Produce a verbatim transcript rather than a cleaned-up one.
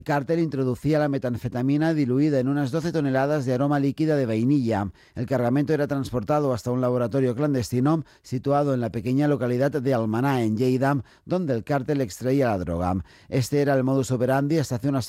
El cártel introducía la metanfetamina diluida en unas doce toneladas de aroma líquida de vainilla. El cargamento era transportado hasta un laboratorio clandestino situado en la pequeña localidad de Almaná, en Lleida, donde el cártel extraía la droga. Este era el modus operandi hasta hace unas